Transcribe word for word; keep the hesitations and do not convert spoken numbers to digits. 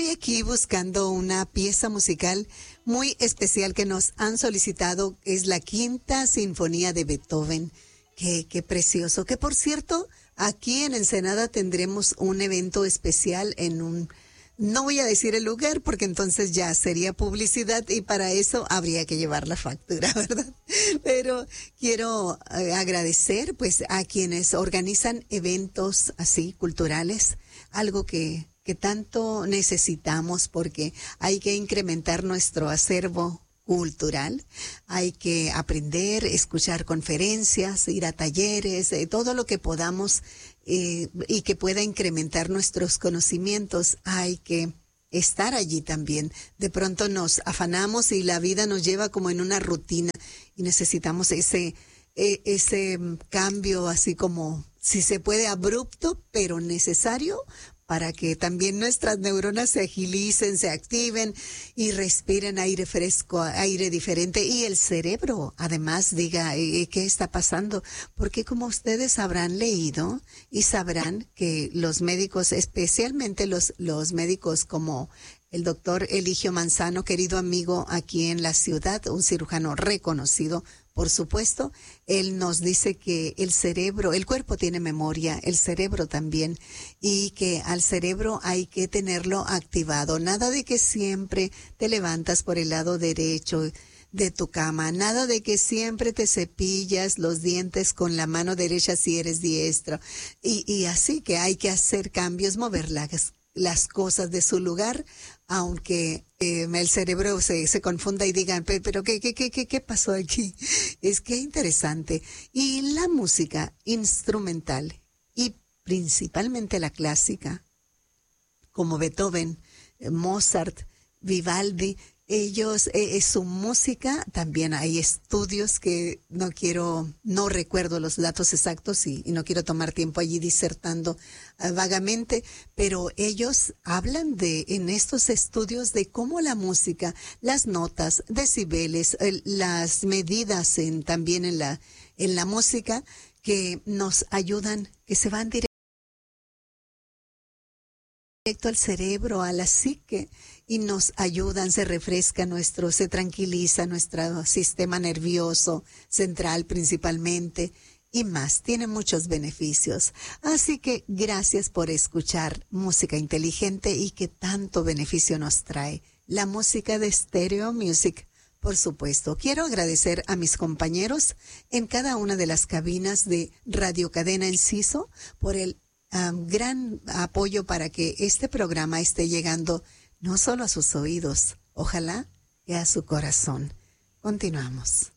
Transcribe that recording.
estoy aquí buscando una pieza musical muy especial que nos han solicitado. Es la Quinta Sinfonía de Beethoven. Qué, qué precioso. Que por cierto, aquí en Ensenada tendremos un evento especial en un... No voy a decir el lugar porque entonces ya sería publicidad y para eso habría que llevar la factura, ¿verdad? Pero quiero eh, agradecer pues a quienes organizan eventos así culturales, algo que, que tanto necesitamos porque hay que incrementar nuestro acervo cultural, hay que aprender, escuchar conferencias, ir a talleres, eh, todo lo que podamos eh, y que pueda incrementar nuestros conocimientos, hay que estar allí también. De pronto nos afanamos y la vida nos lleva como en una rutina y necesitamos ese, eh, ese cambio así como, si se puede, abrupto, pero necesario para que también nuestras neuronas se agilicen, se activen y respiren aire fresco, aire diferente. Y el cerebro, además, diga, eh, ¿qué está pasando? Porque como ustedes habrán leído y sabrán que los médicos, especialmente los, los médicos como el doctor Eligio Manzano, querido amigo aquí en la ciudad, un cirujano reconocido, por supuesto, él nos dice que el cerebro, el cuerpo tiene memoria, el cerebro también, y que al cerebro hay que tenerlo activado. Nada de que siempre te levantas por el lado derecho de tu cama, nada de que siempre te cepillas los dientes con la mano derecha si eres diestro. Y, y así que hay que hacer cambios, mover las, las cosas de su lugar, aunque eh, el cerebro se, se confunda y digan, pero ¿qué, qué, qué, qué, qué pasó aquí? Es que interesante. Y la música instrumental y principalmente la clásica, como Beethoven, Mozart, Vivaldi, ellos, eh, su música, también hay estudios que no quiero, no recuerdo los datos exactos y, y no quiero tomar tiempo allí disertando uh, vagamente, pero ellos hablan de, en estos estudios de cómo la música, las notas, decibeles, el, las medidas en, también en la, en la música que nos ayudan, que se van directamente directo al cerebro, a la psique, y nos ayudan, se refresca nuestro, se tranquiliza nuestro sistema nervioso central principalmente, y más, tiene muchos beneficios. Así que gracias por escuchar música inteligente y que tanto beneficio nos trae. La música de Stereo Music, por supuesto. Quiero agradecer a mis compañeros en cada una de las cabinas de Radio Cadena Enciso por el Um, gran apoyo para que este programa esté llegando no solo a sus oídos, ojalá que a su corazón. Continuamos.